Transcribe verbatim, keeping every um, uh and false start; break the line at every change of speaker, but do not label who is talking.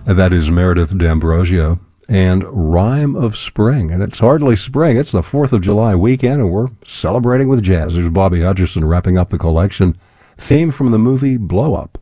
That is Meredith D'Ambrosio and Rhyme of Spring. And it's hardly spring. It's the fourth of July weekend, and we're celebrating with jazz. There's Bobby Hutcherson wrapping up the collection. Theme from the movie Blow Up.